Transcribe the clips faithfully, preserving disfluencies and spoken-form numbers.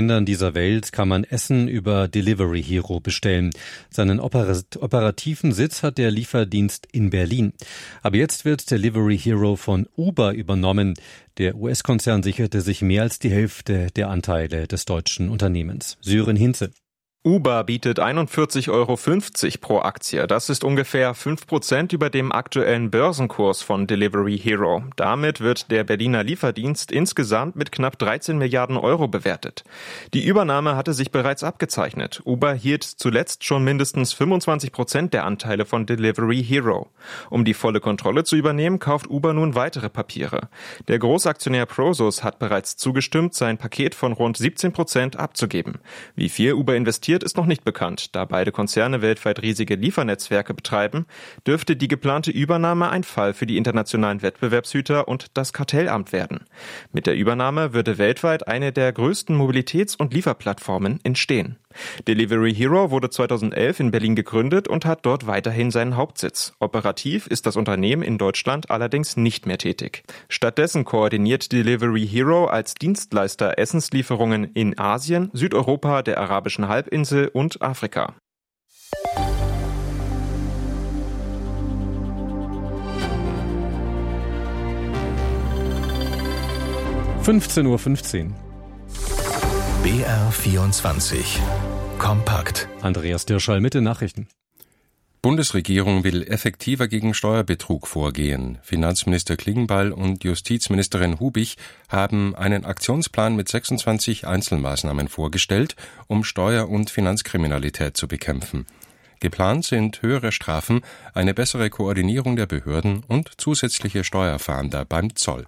Ländern dieser Welt kann man Essen über Delivery Hero bestellen. Seinen operativen Sitz hat der Lieferdienst in Berlin. Aber jetzt wird Delivery Hero von Uber übernommen. Der U S-Konzern sicherte sich mehr als die Hälfte der Anteile des deutschen Unternehmens. Sören Hinze. Uber bietet einundvierzig Euro fünfzig pro Aktie. Das ist ungefähr fünf Prozent über dem aktuellen Börsenkurs von Delivery Hero. Damit wird der Berliner Lieferdienst insgesamt mit knapp dreizehn Milliarden Euro bewertet. Die Übernahme hatte sich bereits abgezeichnet. Uber hielt zuletzt schon mindestens fünfundzwanzig Prozent der Anteile von Delivery Hero. Um die volle Kontrolle zu übernehmen, kauft Uber nun weitere Papiere. Der Großaktionär Prosus hat bereits zugestimmt, sein Paket von rund siebzehn Prozent abzugeben. Wie viel Uber investiert, ist noch nicht bekannt. Da beide Konzerne weltweit riesige Liefernetzwerke betreiben, dürfte die geplante Übernahme ein Fall für die internationalen Wettbewerbshüter und das Kartellamt werden. Mit der Übernahme würde weltweit eine der größten Mobilitäts- und Lieferplattformen entstehen. Delivery Hero wurde zweitausendelf in Berlin gegründet und hat dort weiterhin seinen Hauptsitz. Operativ ist das Unternehmen in Deutschland allerdings nicht mehr tätig. Stattdessen koordiniert Delivery Hero als Dienstleister Essenslieferungen in Asien, Südeuropa, der arabischen Halbinsel und Afrika. fünfzehn Uhr fünfzehn. B R vierundzwanzig. Kompakt. Andreas Dirschall mit den Nachrichten. Bundesregierung will effektiver gegen Steuerbetrug vorgehen. Finanzminister Klingbeil und Justizministerin Hubich haben einen Aktionsplan mit sechsundzwanzig Einzelmaßnahmen vorgestellt, um Steuer- und Finanzkriminalität zu bekämpfen. Geplant sind höhere Strafen, eine bessere Koordinierung der Behörden und zusätzliche Steuerfahnder beim Zoll.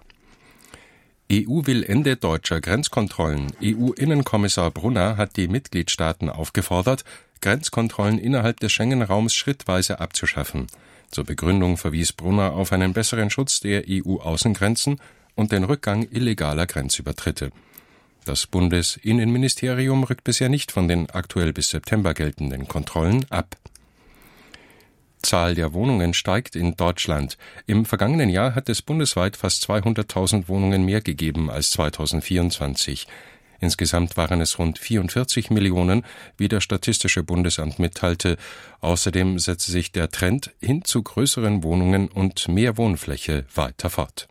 E U will Ende deutscher Grenzkontrollen. E U-Innenkommissar Brunner hat die Mitgliedstaaten aufgefordert, Grenzkontrollen innerhalb des Schengen-Raums schrittweise abzuschaffen. Zur Begründung verwies Brunner auf einen besseren Schutz der E U-Außengrenzen und den Rückgang illegaler Grenzübertritte. Das Bundesinnenministerium rückt bisher nicht von den aktuell bis September geltenden Kontrollen ab. Zahl der Wohnungen steigt in Deutschland. Im vergangenen Jahr hat es bundesweit fast zweihunderttausend Wohnungen mehr gegeben als zweitausendvierundzwanzig. Insgesamt waren es rund vierundvierzig Millionen, wie das Statistische Bundesamt mitteilte. Außerdem setze sich der Trend hin zu größeren Wohnungen und mehr Wohnfläche weiter fort.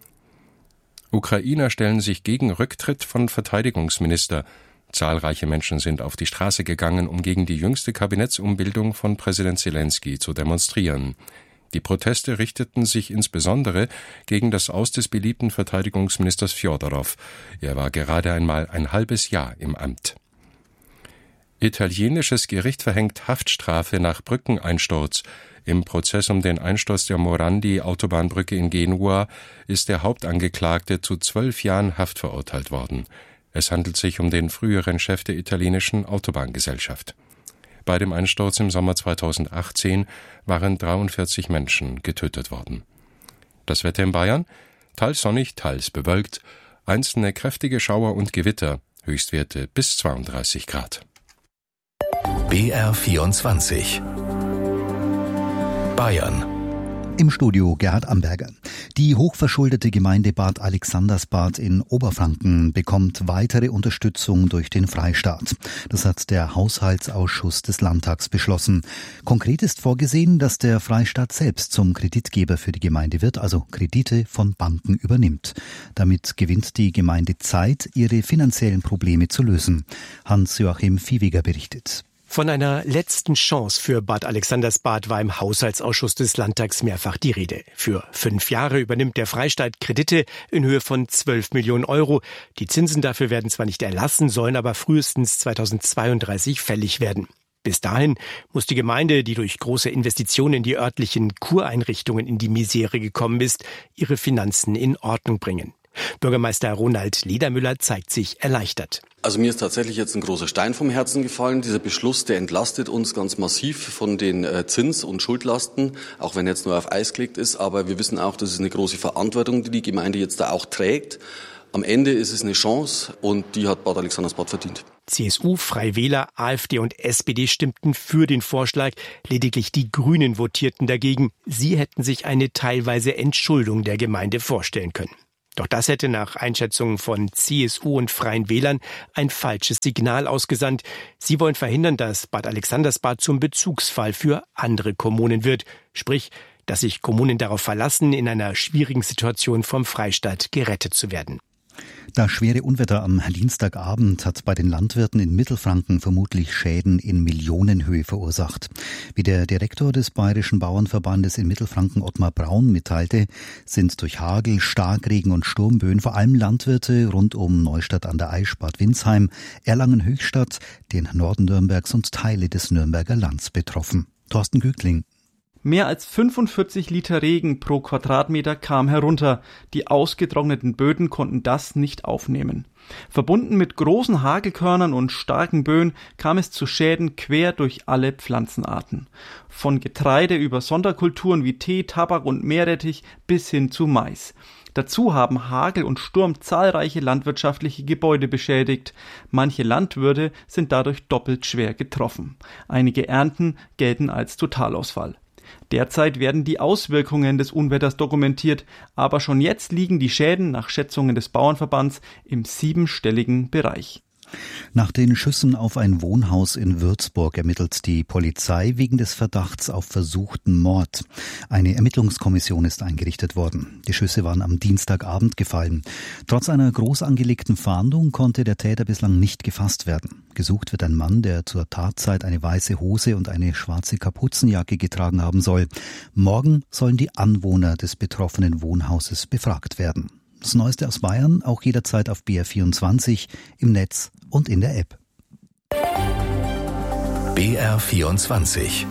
Ukrainer stellen sich gegen Rücktritt von Verteidigungsminister. Zahlreiche Menschen sind auf die Straße gegangen, um gegen die jüngste Kabinettsumbildung von Präsident Zelensky zu demonstrieren. Die Proteste richteten sich insbesondere gegen das Aus des beliebten Verteidigungsministers Fjodorow. Er war gerade einmal ein halbes Jahr im Amt. Italienisches Gericht verhängt Haftstrafe nach Brückeneinsturz. Im Prozess um den Einsturz der Morandi-Autobahnbrücke in Genua ist der Hauptangeklagte zu zwölf Jahren Haft verurteilt worden. Es handelt sich um den früheren Chef der italienischen Autobahngesellschaft. Bei dem Einsturz im Sommer zweitausendachtzehn waren dreiundvierzig Menschen getötet worden. Das Wetter in Bayern? Teils sonnig, teils bewölkt. Einzelne kräftige Schauer und Gewitter. Höchstwerte bis zweiunddreißig Grad. B R vierundzwanzig. Bayern. Im Studio Gerhard Amberger. Die hochverschuldete Gemeinde Bad Alexandersbad in Oberfranken bekommt weitere Unterstützung durch den Freistaat. Das hat der Haushaltsausschuss des Landtags beschlossen. Konkret ist vorgesehen, dass der Freistaat selbst zum Kreditgeber für die Gemeinde wird, also Kredite von Banken übernimmt. Damit gewinnt die Gemeinde Zeit, ihre finanziellen Probleme zu lösen. Hans-Joachim Viehweger berichtet. Von einer letzten Chance für Bad Alexandersbad war im Haushaltsausschuss des Landtags mehrfach die Rede. Für fünf Jahre übernimmt der Freistaat Kredite in Höhe von zwölf Millionen Euro. Die Zinsen dafür werden zwar nicht erlassen, sollen aber frühestens zweitausendzweiunddreißig fällig werden. Bis dahin muss die Gemeinde, die durch große Investitionen in die örtlichen Kureinrichtungen in die Misere gekommen ist, ihre Finanzen in Ordnung bringen. Bürgermeister Ronald Ledermüller zeigt sich erleichtert. Also mir ist tatsächlich jetzt ein großer Stein vom Herzen gefallen. Dieser Beschluss, der entlastet uns ganz massiv von den Zins- und Schuldlasten, auch wenn er jetzt nur auf Eis gelegt ist. Aber wir wissen auch, das ist eine große Verantwortung, die die Gemeinde jetzt da auch trägt. Am Ende ist es eine Chance und die hat Bad Alexandersbad verdient. C S U, Freie Wähler, AfD und S P D stimmten für den Vorschlag. Lediglich die Grünen votierten dagegen. Sie hätten sich eine teilweise Entschuldung der Gemeinde vorstellen können. Doch das hätte nach Einschätzungen von C S U und Freien Wählern ein falsches Signal ausgesandt. Sie wollen verhindern, dass Bad Alexandersbad zum Bezugsfall für andere Kommunen wird. Sprich, dass sich Kommunen darauf verlassen, in einer schwierigen Situation vom Freistaat gerettet zu werden. Das schwere Unwetter am Dienstagabend hat bei den Landwirten in Mittelfranken vermutlich Schäden in Millionenhöhe verursacht. Wie der Direktor des Bayerischen Bauernverbandes in Mittelfranken, Ottmar Braun, mitteilte, sind durch Hagel, Starkregen und Sturmböen vor allem Landwirte rund um Neustadt an der Aisch, Bad Windsheim, Erlangen-Höchstadt, den Norden Nürnbergs und Teile des Nürnberger Lands betroffen. Thorsten Gügling. Mehr als fünfundvierzig Liter Regen pro Quadratmeter kam herunter. Die ausgetrockneten Böden konnten das nicht aufnehmen. Verbunden mit großen Hagelkörnern und starken Böen kam es zu Schäden quer durch alle Pflanzenarten. Von Getreide über Sonderkulturen wie Tee, Tabak und Meerrettich bis hin zu Mais. Dazu haben Hagel und Sturm zahlreiche landwirtschaftliche Gebäude beschädigt. Manche Landwirte sind dadurch doppelt schwer getroffen. Einige Ernten gelten als Totalausfall. Derzeit werden die Auswirkungen des Unwetters dokumentiert, aber schon jetzt liegen die Schäden nach Schätzungen des Bauernverbands im siebenstelligen Bereich. Nach den Schüssen auf ein Wohnhaus in Würzburg ermittelt die Polizei wegen des Verdachts auf versuchten Mord. Eine Ermittlungskommission ist eingerichtet worden. Die Schüsse waren am Dienstagabend gefallen. Trotz einer groß angelegten Fahndung konnte der Täter bislang nicht gefasst werden. Gesucht wird ein Mann, der zur Tatzeit eine weiße Hose und eine schwarze Kapuzenjacke getragen haben soll. Morgen sollen die Anwohner des betroffenen Wohnhauses befragt werden. Das Neueste aus Bayern auch jederzeit auf B R vierundzwanzig, im Netz und in der App. B R vierundzwanzig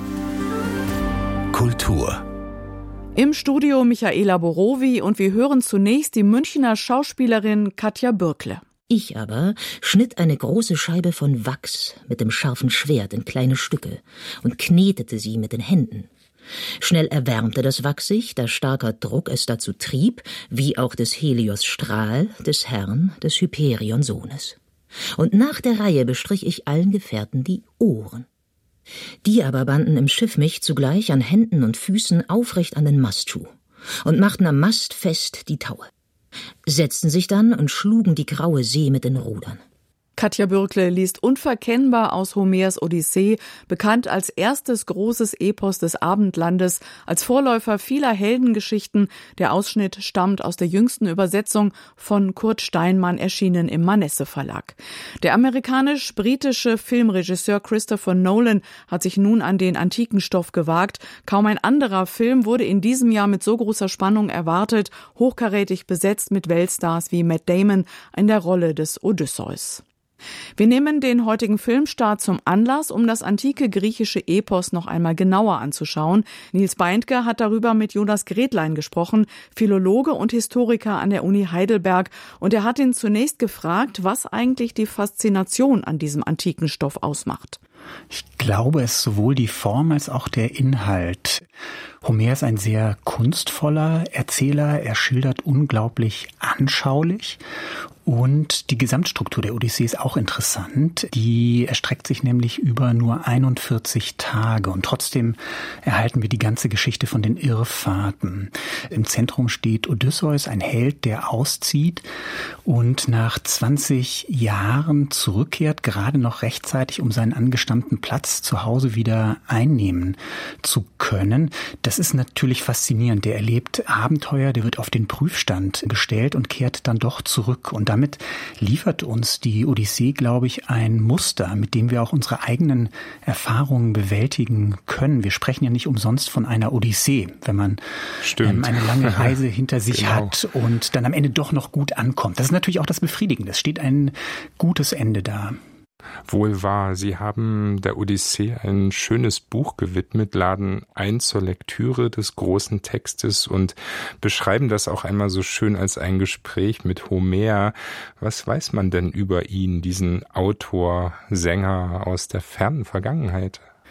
Kultur. Im Studio Michaela Borowi und wir hören zunächst die Münchner Schauspielerin Katja Bürkle. Ich aber schnitt eine große Scheibe von Wachs mit dem scharfen Schwert in kleine Stücke und knetete sie mit den Händen. Schnell erwärmte das Wachs sich, da starker Druck es dazu trieb, wie auch des Helios Strahl, des Herrn, des Hyperion-Sohnes. Und nach der Reihe bestrich ich allen Gefährten die Ohren. Die aber banden im Schiff mich zugleich an Händen und Füßen aufrecht an den Mastschuh und machten am Mast fest die Taue, setzten sich dann und schlugen die graue See mit den Rudern. Katja Bürkle liest unverkennbar aus Homers Odyssee, bekannt als erstes großes Epos des Abendlandes, als Vorläufer vieler Heldengeschichten. Der Ausschnitt stammt aus der jüngsten Übersetzung von Kurt Steinmann, erschienen im Manesse Verlag. Der amerikanisch-britische Filmregisseur Christopher Nolan hat sich nun an den antiken Stoff gewagt. Kaum ein anderer Film wurde in diesem Jahr mit so großer Spannung erwartet, hochkarätig besetzt mit Weltstars wie Matt Damon in der Rolle des Odysseus. Wir nehmen den heutigen Filmstart zum Anlass, um das antike griechische Epos noch einmal genauer anzuschauen. Nils Beindke hat darüber mit Jonas Gretlein gesprochen, Philologe und Historiker an der Uni Heidelberg. Und er hat ihn zunächst gefragt, was eigentlich die Faszination an diesem antiken Stoff ausmacht. Ich glaube, es ist sowohl die Form als auch der Inhalt. Homer ist ein sehr kunstvoller Erzähler. Er schildert unglaublich anschaulich. Und die Gesamtstruktur der Odyssee ist auch interessant. Die erstreckt sich nämlich über nur einundvierzig Tage. Und trotzdem erhalten wir die ganze Geschichte von den Irrfahrten. Im Zentrum steht Odysseus, ein Held, der auszieht und nach zwanzig Jahren zurückkehrt, gerade noch rechtzeitig, um seinen angestammten Platz zu Hause wieder einnehmen zu können. Das ist natürlich faszinierend. Der erlebt Abenteuer, der wird auf den Prüfstand gestellt und kehrt dann doch zurück. Und damit liefert uns die Odyssee, glaube ich, ein Muster, mit dem wir auch unsere eigenen Erfahrungen bewältigen können. Wir sprechen ja nicht umsonst von einer Odyssee, wenn man ähm, eine lange Reise hinter sich genau. hat und dann am Ende doch noch gut ankommt. Das ist natürlich auch das Befriedigende. Es steht ein gutes Ende da. Wohl wahr. Sie haben der Odyssee ein schönes Buch gewidmet, laden ein zur Lektüre des großen Textes und beschreiben das auch einmal so schön als ein Gespräch mit Homer. Was weiß man denn über ihn, diesen Autor, Sänger aus der fernen Vergangenheit?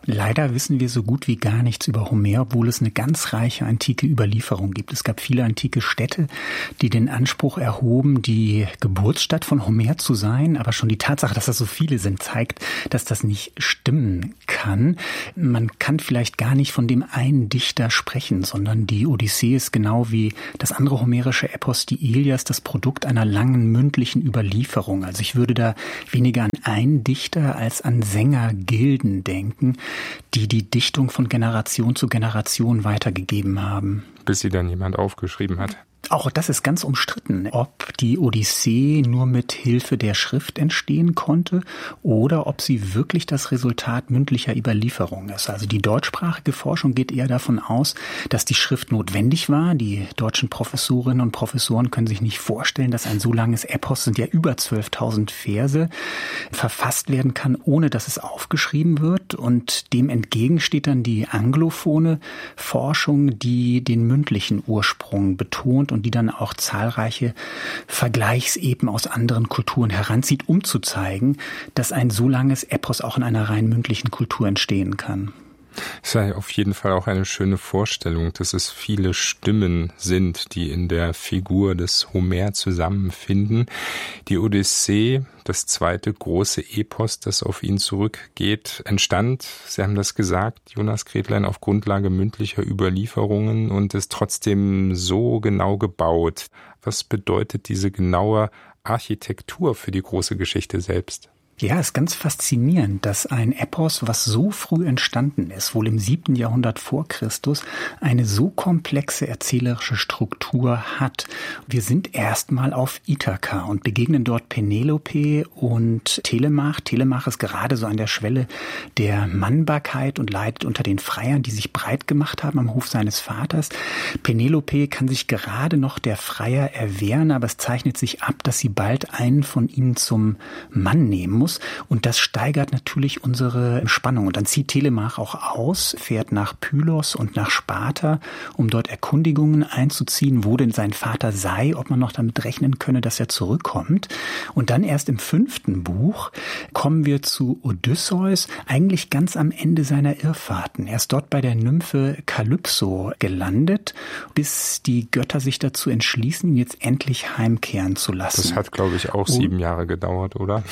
Leider wissen wir so gut wie gar nichts über Homer, obwohl es eine ganz reiche antike Überlieferung gibt. Es gab viele antike Städte, die den Anspruch erhoben, die Geburtsstadt von Homer zu sein. Aber schon die Tatsache, dass das so viele sind, zeigt, dass das nicht stimmen kann. Man kann vielleicht gar nicht von dem einen Dichter sprechen, sondern die Odyssee ist genau wie das andere homerische Epos, die Ilias, das Produkt einer langen mündlichen Überlieferung. Also ich würde da weniger an einen Dichter als an Sängergilden denken, die die Dichtung von Generation zu Generation weitergegeben haben. Bis sie dann jemand aufgeschrieben hat. Auch das ist ganz umstritten, ob die Odyssee nur mit Hilfe der Schrift entstehen konnte oder ob sie wirklich das Resultat mündlicher Überlieferung ist. Also die deutschsprachige Forschung geht eher davon aus, dass die Schrift notwendig war. Die deutschen Professorinnen und Professoren können sich nicht vorstellen, dass ein so langes Epos, sind ja über zwölftausend Verse, verfasst werden kann, ohne dass es aufgeschrieben wird. Und dem entgegen steht dann die anglophone Forschung, die den mündlichen Ursprung betont und die dann auch zahlreiche Vergleichseben aus anderen Kulturen heranzieht, um zu zeigen, dass ein so langes Epos auch in einer rein mündlichen Kultur entstehen kann. Es sei auf jeden Fall auch eine schöne Vorstellung, dass es viele Stimmen sind, die in der Figur des Homer zusammenfinden. Die Odyssee, das zweite große Epos, das auf ihn zurückgeht, entstand, Sie haben das gesagt, Jonas Gretlein, auf Grundlage mündlicher Überlieferungen und ist trotzdem so genau gebaut. Was bedeutet diese genaue Architektur für die große Geschichte selbst? Ja, ist ganz faszinierend, dass ein Epos, was so früh entstanden ist, wohl im siebten Jahrhundert vor Christus, eine so komplexe erzählerische Struktur hat. Wir sind erstmal auf Ithaka und begegnen dort Penelope und Telemach. Telemach ist gerade so an der Schwelle der Mannbarkeit und leidet unter den Freiern, die sich breit gemacht haben am Hof seines Vaters. Penelope kann sich gerade noch der Freier erwehren, aber es zeichnet sich ab, dass sie bald einen von ihnen zum Mann nehmen muss. Und das steigert natürlich unsere Spannung. Und dann zieht Telemach auch aus, fährt nach Pylos und nach Sparta, um dort Erkundigungen einzuziehen, wo denn sein Vater sei, ob man noch damit rechnen könne, dass er zurückkommt. Und dann erst im fünften Buch kommen wir zu Odysseus, eigentlich ganz am Ende seiner Irrfahrten. Er ist dort bei der Nymphe Kalypso gelandet, bis die Götter sich dazu entschließen, ihn jetzt endlich heimkehren zu lassen. Das hat, glaube ich, auch sieben Jahre gedauert, oder?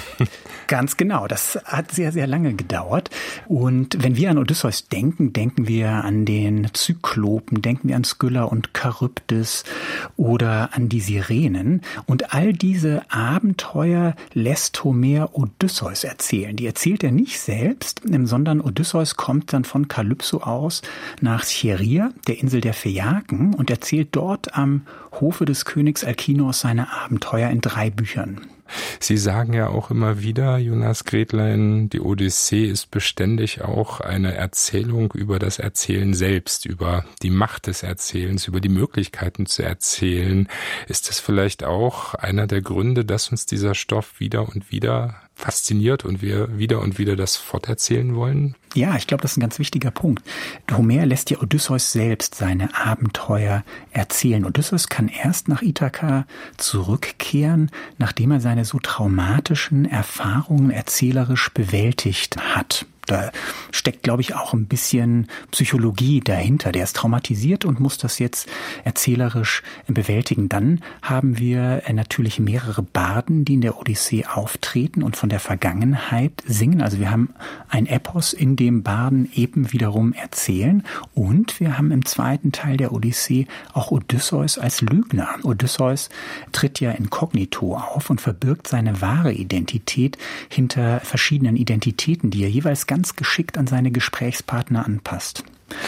Ganz genau, das hat sehr, sehr lange gedauert. Und wenn wir an Odysseus denken, denken wir an den Zyklopen, denken wir an Skylla und Charybdis oder an die Sirenen. Und all diese Abenteuer lässt Homer Odysseus erzählen. Die erzählt er nicht selbst, sondern Odysseus kommt dann von Kalypso aus nach Scheria, der Insel der Phäaken, und erzählt dort am Hofe des Königs Alkinos seine Abenteuer in drei Büchern. Sie sagen ja auch immer wieder, Jonas Gretlein, die Odyssee ist beständig auch eine Erzählung über das Erzählen selbst, über die Macht des Erzählens, über die Möglichkeiten zu erzählen. Ist das vielleicht auch einer der Gründe, dass uns dieser Stoff wieder und wieder fasziniert und wir wieder und wieder das forterzählen wollen? Ja, ich glaube, das ist ein ganz wichtiger Punkt. Homer lässt ja Odysseus selbst seine Abenteuer erzählen. Odysseus kann erst nach Ithaka zurückkehren, nachdem er seine so traumatischen Erfahrungen erzählerisch bewältigt hat. Da steckt, glaube ich, auch ein bisschen Psychologie dahinter. Der ist traumatisiert und muss das jetzt erzählerisch bewältigen. Dann haben wir natürlich mehrere Barden, die in der Odyssee auftreten und von der Vergangenheit singen. Also wir haben ein Epos, in dem Barden eben wiederum erzählen. Und wir haben im zweiten Teil der Odyssee auch Odysseus als Lügner. Odysseus tritt ja inkognito auf und verbirgt seine wahre Identität hinter verschiedenen Identitäten, die er jeweils ganz geschickt an seine Gesprächspartner anpasst.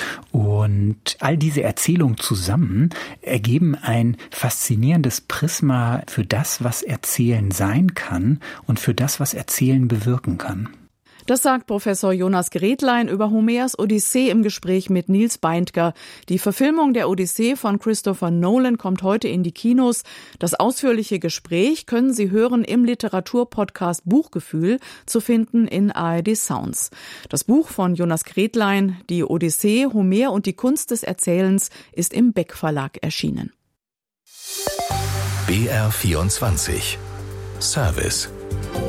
Und all diese Erzählungen zusammen ergeben ein faszinierendes Prisma für das, was Erzählen sein kann und für das, was Erzählen bewirken kann. Das sagt Professor Jonas Gretlein über Homers Odyssee im Gespräch mit Nils Beindker. Die Verfilmung der Odyssee von Christopher Nolan kommt heute in die Kinos. Das ausführliche Gespräch können Sie hören im Literaturpodcast Buchgefühl, zu finden in A R D Sounds. Das Buch von Jonas Gretlein, die Odyssee, Homer und die Kunst des Erzählens, ist im Beck Verlag erschienen. B R vierundzwanzig Service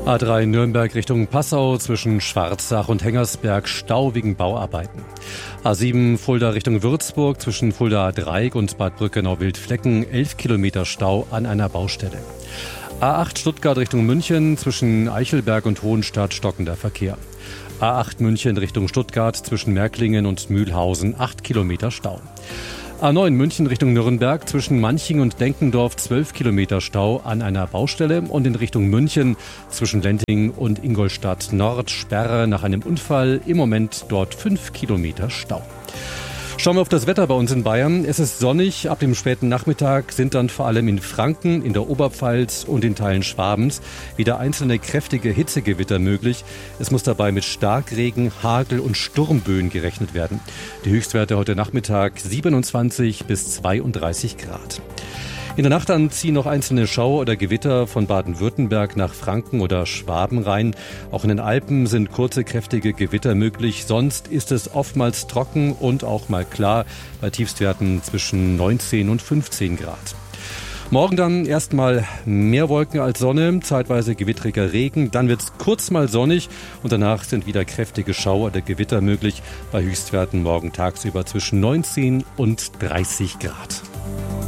A drei Nürnberg Richtung Passau zwischen Schwarzach und Hengersberg Stau wegen Bauarbeiten. A sieben Fulda Richtung Würzburg zwischen Fulda Dreieck und Bad Brückenau-Wildflecken elf Kilometer Stau an einer Baustelle. A acht Stuttgart Richtung München zwischen Eichelberg und Hohenstadt stockender Verkehr. A acht München Richtung Stuttgart zwischen Märklingen und Mühlhausen acht Kilometer Stau. A neun München Richtung Nürnberg zwischen Manching und Denkendorf zwölf Kilometer Stau an einer Baustelle und in Richtung München zwischen Lenting und Ingolstadt Nord Sperre nach einem Unfall, im Moment dort fünf Kilometer Stau. Schauen wir auf das Wetter bei uns in Bayern. Es ist sonnig. Ab dem späten Nachmittag sind dann vor allem in Franken, in der Oberpfalz und in Teilen Schwabens wieder einzelne kräftige Hitzegewitter möglich. Es muss dabei mit Starkregen, Hagel und Sturmböen gerechnet werden. Die Höchstwerte heute Nachmittag siebenundzwanzig bis zweiunddreißig Grad. In der Nacht dann ziehen noch einzelne Schauer oder Gewitter von Baden-Württemberg nach Franken oder Schwaben rein. Auch in den Alpen sind kurze, kräftige Gewitter möglich. Sonst ist es oftmals trocken und auch mal klar bei Tiefstwerten zwischen neunzehn und fünfzehn Grad. Morgen dann erstmal mehr Wolken als Sonne, zeitweise gewittriger Regen. Dann wird es kurz mal sonnig und danach sind wieder kräftige Schauer oder Gewitter möglich. Bei Höchstwerten morgen tagsüber zwischen neunzehn und dreißig Grad.